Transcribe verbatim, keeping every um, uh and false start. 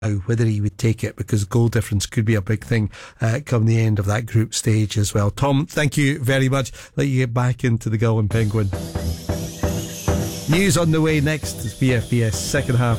whether he would take it, because goal difference could be a big thing uh, come the end of that group stage as well. Tom, thank you very much. Let you get back into the Gull and Penguin. News on the way next is B F B S second half